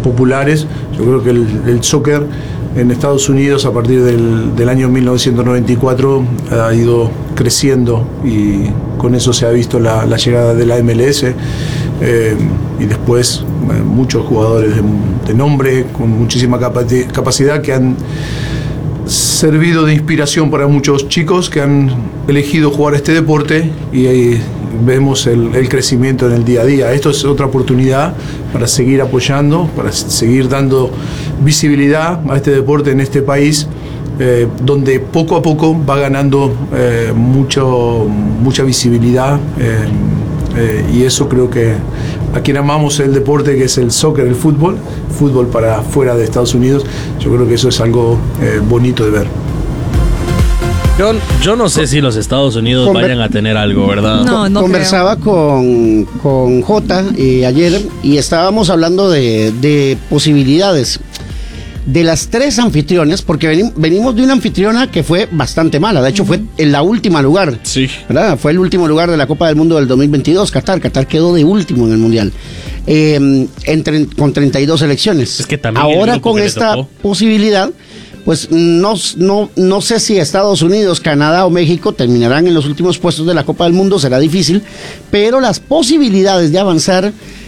populares. Yo creo que el soccer en Estados Unidos a partir del año 1994 ha ido creciendo y con eso se ha visto la llegada de la MLS y después muchos jugadores de nombre con muchísima capacidad que han servido de inspiración para muchos chicos que han elegido jugar este deporte y ahí vemos el crecimiento en el día a día. Esto es otra oportunidad para seguir apoyando, para seguir dando visibilidad a este deporte en este país, donde poco a poco va ganando mucha visibilidad y eso creo que a quien amamos el deporte, que es el soccer, el fútbol para fuera de Estados Unidos, yo creo que eso es algo bonito de ver. Yo no sé si los Estados Unidos vayan a tener algo, ¿verdad? No conversaba con Jota ayer y estábamos hablando de posibilidades. De las 3 anfitriones, porque venimos de una anfitriona que fue bastante mala, de hecho fue en la última lugar, sí, ¿verdad? Fue el último lugar de la Copa del Mundo del 2022, Qatar quedó de último en el Mundial, con 32 selecciones. Es que también ahora con esta posibilidad, pues no sé si Estados Unidos, Canadá o México terminarán en los últimos puestos de la Copa del Mundo, será difícil, pero las posibilidades de avanzar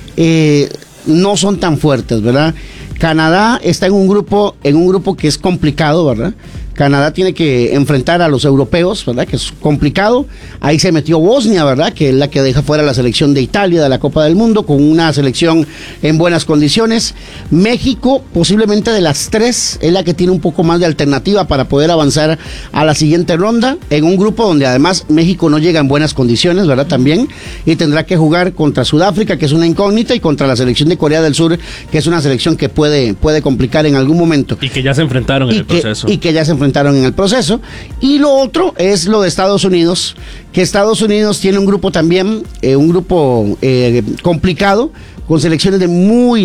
no son tan fuertes, ¿verdad? Canadá está en un grupo que es complicado, ¿verdad? Canadá tiene que enfrentar a los europeos, ¿verdad? Que es complicado. Ahí se metió Bosnia, ¿verdad? Que es la que deja fuera la selección de Italia de la Copa del Mundo, con una selección en buenas condiciones. México, posiblemente de las 3, es la que tiene un poco más de alternativa para poder avanzar a la siguiente ronda, en un grupo donde además México no llega en buenas condiciones, ¿verdad? También, y tendrá que jugar contra Sudáfrica, que es una incógnita, y contra la selección de Corea del Sur, que es una selección que puede complicar en algún momento. Y que ya se enfrentaron en el proceso. En el proceso. Y lo otro es lo de Estados Unidos, que Estados Unidos tiene un grupo también, complicado, con selecciones de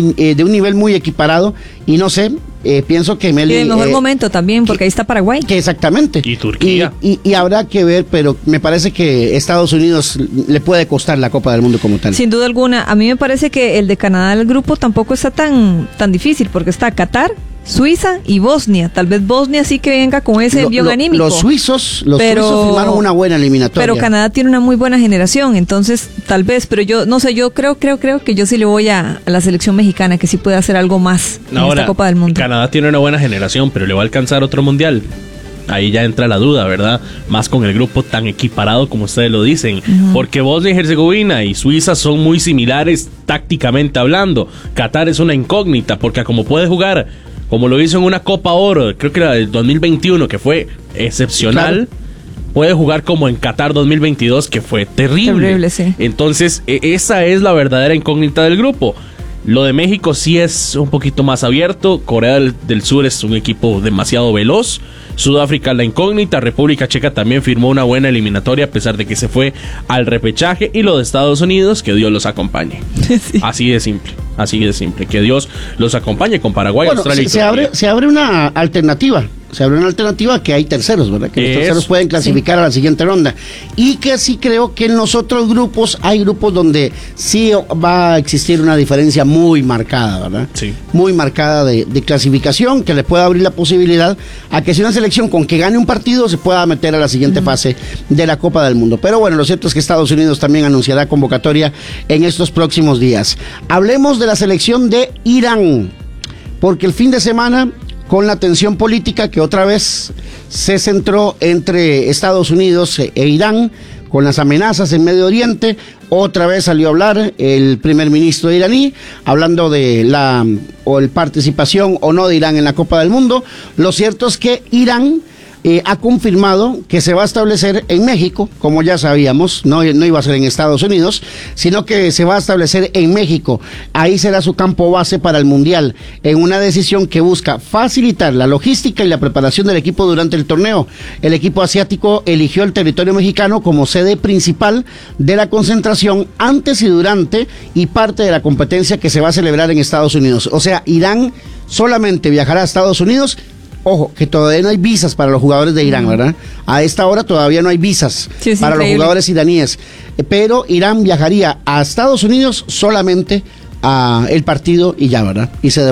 un nivel muy equiparado, y no sé, pienso que Meli... Y el mejor momento también, porque ahí está Paraguay. Que exactamente. Y Turquía. Y habrá que ver, pero me parece que Estados Unidos le puede costar la Copa del Mundo como tal. Sin duda alguna. A mí me parece que el de Canadá, el grupo, tampoco está tan difícil, porque está Qatar, Suiza y Bosnia. Tal vez Bosnia sí que venga con ese envío anímico. Los suizos firmaron una buena eliminatoria. Pero Canadá tiene una muy buena generación, entonces tal vez, pero yo no sé, yo creo que yo sí le voy a la selección mexicana, que sí puede hacer algo más en esta Copa del Mundo. Canadá tiene una buena generación, pero le va a alcanzar otro mundial. Ahí ya entra la duda, ¿verdad? Más con el grupo tan equiparado como ustedes lo dicen. Porque Bosnia y Herzegovina y Suiza son muy similares tácticamente hablando. Qatar es una incógnita, porque como puede jugar, como lo hizo en una Copa Oro, creo que era del 2021, que fue excepcional, claro, puede jugar como en Qatar 2022, que fue terrible. Sí. Entonces, esa es la verdadera incógnita del grupo. Lo de México sí es un poquito más abierto. Corea del Sur es un equipo demasiado veloz. Sudáfrica la incógnita. República Checa también firmó una buena eliminatoria a pesar de que se fue al repechaje. Y lo de Estados Unidos, que Dios los acompañe. Sí. Así de simple. Que Dios los acompañe con Paraguay, Australia y Turquía. Se abre una alternativa. Se abre una alternativa que hay terceros, ¿verdad? Que los terceros pueden clasificar a la siguiente ronda. Y que sí creo que en los otros grupos hay grupos donde sí va a existir una diferencia muy marcada, ¿verdad? Sí. Muy marcada de clasificación, que le pueda abrir la posibilidad a que si una selección con que gane un partido se pueda meter a la siguiente fase de la Copa del Mundo. Pero bueno, lo cierto es que Estados Unidos también anunciará convocatoria en estos próximos días. Hablemos de la selección de Irán, porque el fin de semana, con la tensión política que otra vez se centró entre Estados Unidos e Irán, con las amenazas en Medio Oriente, otra vez salió a hablar el primer ministro iraní, hablando de la participación o no de Irán en la Copa del Mundo. Lo cierto es que Irán ha confirmado que se va a establecer en México, como ya sabíamos, no iba a ser en Estados Unidos, sino que se va a establecer en México. Ahí será su campo base para el Mundial, en una decisión que busca facilitar la logística y la preparación del equipo durante el torneo. El equipo asiático eligió el territorio mexicano como sede principal de la concentración antes y durante y parte de la competencia que se va a celebrar en Estados Unidos. O sea, Irán solamente viajará a Estados Unidos. Ojo, que todavía no hay visas para los jugadores de Irán, ¿verdad? A esta hora todavía no hay visas para los jugadores iraníes. Pero Irán viajaría a Estados Unidos solamente a el partido y ya, ¿verdad? Y se